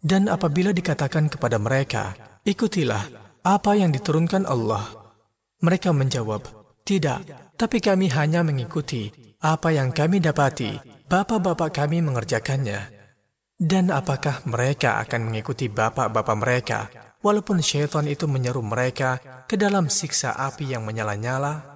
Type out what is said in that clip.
Dan apabila dikatakan kepada mereka, ikutilah apa yang diturunkan Allah, mereka menjawab, tidak, tapi kami hanya mengikuti apa yang kami dapati bapak-bapak kami mengerjakannya. Dan apakah mereka akan mengikuti bapak-bapak mereka, walaupun syaitan itu menyeru mereka ke dalam siksa api yang menyala-nyala?